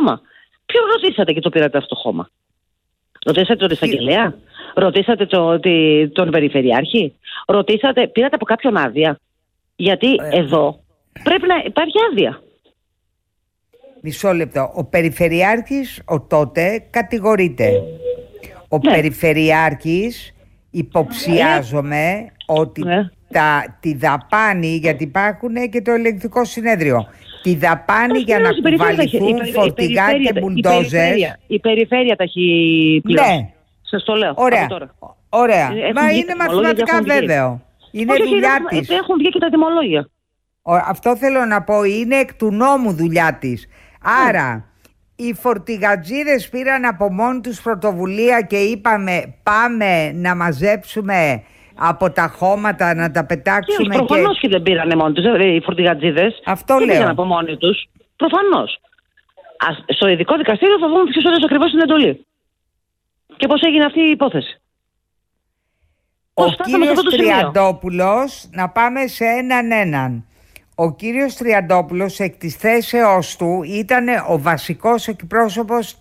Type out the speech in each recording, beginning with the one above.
χώμα. Ποιο ρωτήσατε και το πήρατε αυτό το χώμα? Ρωτήσατε τον εισαγγελέα? Ρωτήσατε τον περιφερειάρχη? Πήρατε από κάποιον άδεια? Γιατί εδώ πρέπει να υπάρχει άδεια. Μισό λεπτό. Ο περιφερειάρχης τότε κατηγορείται. Ο περιφερειάρχης υποψιάζομαι ότι τη δαπάνη, γιατί υπάρχουν και το ελεγκτικό συνέδριο, τη δαπάνη για να κουβαληθούν φορτηγά και μπουλντόζερ. Η περιφέρεια τα έχει πληρώσει. Ναι. Σας το λέω. Ωραία. Μα είναι μαθηματικά βέβαιο. Είναι δουλειά της. Έχουν βγει και τα τιμολόγια. Αυτό θέλω να πω. Είναι εκ του νόμου δουλειά της. Άρα οι φορτηγατζίδες πήραν από μόνοι τους πρωτοβουλία και είπαμε πάμε να μαζέψουμε από τα χώματα, να τα πετάξουμε. Προφανώς και δεν πήρανε μόνοι τους οι φορτηγατζίδες. Αυτό δεν λέω. πήγαν από μόνοι τους. Προφανώς. Στο ειδικό δικαστήριο θα δούμε ποιος έδωσε ακριβώς την εντολή. Και πώς έγινε αυτή η υπόθεση. Ο κύριος Τριαντόπουλος, να πάμε σε έναν. Ο κύριος Τριαντόπουλος εκ της θέσεώς του ήταν ο βασικός εκπρόσωπος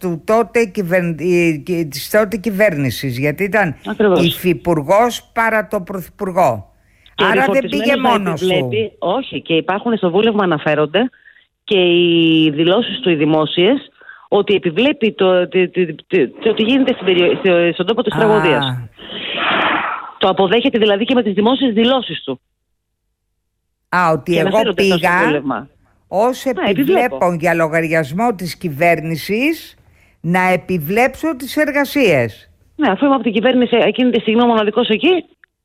της τότε κυβέρνησης, γιατί ήταν υφυπουργός παρά το πρωθυπουργό. Άρα δεν πήγε μόνος του. Όχι, και υπάρχουν στο βούλευμα, αναφέρονται και οι δηλώσεις του οι δημόσιες, ότι επιβλέπει το ότι γίνεται στον τόπο της τραγωδίας. Το αποδέχεται δηλαδή και με τις δημόσιες δηλώσεις του. Ότι εγώ πήγα ως επιβλέπων για λογαριασμό της κυβέρνησης να επιβλέψω τις εργασίες. Ναι, αφού είμαι από την κυβέρνηση εκείνη τη στιγμή ο μοναδικός εκεί.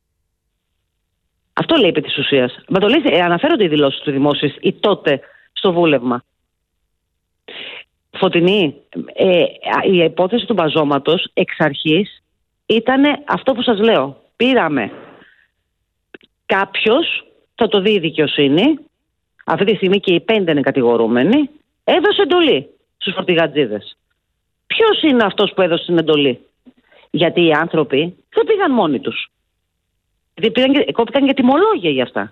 Αυτό λέει επί της ουσίας. Μα το λέει, αναφέρονται οι δηλώσεις του δημόσιες ή τότε στο βούλευμα. Φωτεινή, η υπόθεση του μπαζώματος εξ αρχής ήταν αυτό που σας λέω. Πήραμε κάποιος, θα το δει η δικαιοσύνη, αυτή τη στιγμή και οι 5 είναι κατηγορούμενοι, έδωσε εντολή στους φορτηγατζίδες. Ποιος είναι αυτός που έδωσε την εντολή? Γιατί οι άνθρωποι δεν πήγαν μόνοι τους. Γιατί κόπηκαν και τιμολόγια για αυτά.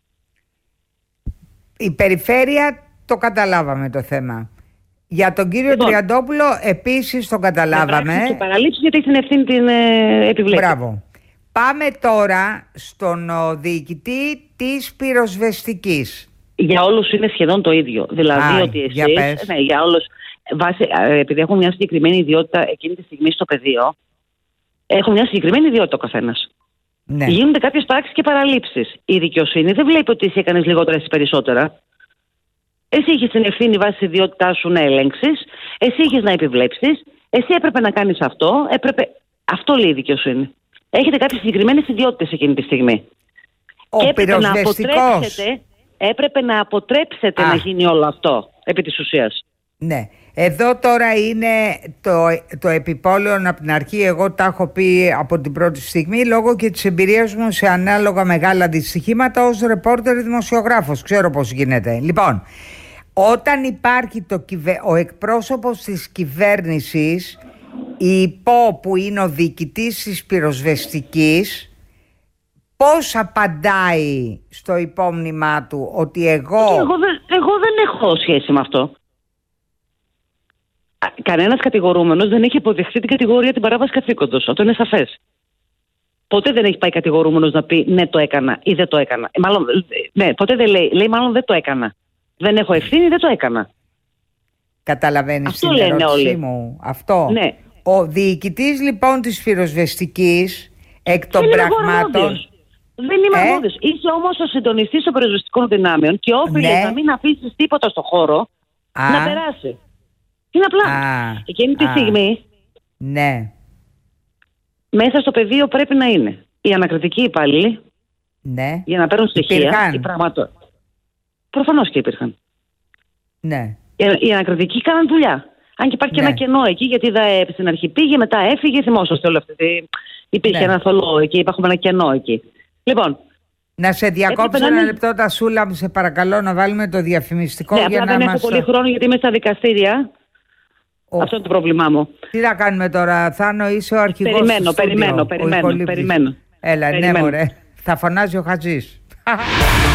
Η περιφέρεια το καταλάβαμε το θέμα. Για τον κύριο Τριαντόπουλο επίσης τον καταλάβαμε. Και παραλήψεις γιατί έχει την ευθύνη την επιβλέπει. Μπράβο. Πάμε τώρα στον διοικητή της πυροσβεστικής. Για όλους είναι σχεδόν το ίδιο. Δηλαδή ότι εσείς, για όλους, επειδή έχουν μια συγκεκριμένη ιδιότητα εκείνη τη στιγμή στο πεδίο, έχουν μια συγκεκριμένη ιδιότητα ο καθένας. Ναι. Γίνονται κάποιες πράξεις και παραλήψεις. Η δικαιοσύνη δεν βλέπει ότι εσύ έκανες λιγότερα ή περισσότερα. Εσύ είχες την ευθύνη βάσει της ιδιότητάς σου να ελέγξεις, εσύ είχες να επιβλέψεις, εσύ έπρεπε να κάνεις αυτό, αυτό λέει η δικαιοσύνη. Έχετε κάποιες συγκεκριμένες ιδιότητες εκείνη τη στιγμή. Και έπρεπε να αποτρέψετε να γίνει όλο αυτό επί της ουσίας. Ναι. Εδώ τώρα είναι το επιπόλαιο από την αρχή. Εγώ τα έχω πει από την πρώτη στιγμή λόγω και της εμπειρίας μου σε ανάλογα μεγάλα δυστυχήματα ως ρεπόρτερ δημοσιογράφος. Ξέρω πώς γίνεται. Λοιπόν, όταν υπάρχει ο εκπρόσωπος της κυβέρνησης, που είναι ο διοικητής της πυροσβεστικής, πώς απαντάει στο υπόμνημά του ότι εγώ δεν έχω σχέση με αυτό. Κανένας κατηγορούμενος δεν έχει αποδεχθεί την κατηγορία την παράβαση καθήκοντος. Αυτό είναι σαφές. Ποτέ δεν έχει πάει κατηγορούμενος να πει ναι το έκανα ή δεν το έκανα. Ποτέ δεν λέει μάλλον δεν το έκανα. Δεν έχω ευθύνη, δεν το έκανα. Καταλαβαίνεις την ερώτησή μου? Αυτό. Ναι. Ο διοικητής λοιπόν της πυροσβεστικής εκ των πραγμάτων. Δεν είμαι αρμόδιος. Είσαι όμως ο συντονιστής των πυροσβεστικών δυνάμεων και όφιλες να μην αφήσεις τίποτα στο χώρο να περάσει. Είναι απλά. Εκείνη τη στιγμή μέσα στο πεδίο πρέπει να είναι οι ανακριτικοί υπάλληλοι για να παίρνουν στοιχεία. Προφανώς και υπήρχαν. Ναι. Οι ανακριτικοί κάναν δουλειά. Αν και υπάρχει και ένα κενό εκεί, γιατί στην αρχή πήγε, μετά έφυγε. Θυμόσαστε όλο αυτό. Υπήρχε ένα θολό εκεί, υπάρχουν ένα κενό εκεί. Λοιπόν. Να σε διακόψω ένα λεπτό, Τασούλα μου, σε παρακαλώ, να βάλουμε το διαφημιστικό για απλά να δεν έχω πολύ χρόνο, γιατί είμαι στα δικαστήρια. Αυτό είναι το πρόβλημά μου. Τι θα κάνουμε τώρα, Θάνο, είσαι ο αρχηγός του Περιμένω. Έλα, ναι μωρέ, θα φωνάζει ο Χατζής.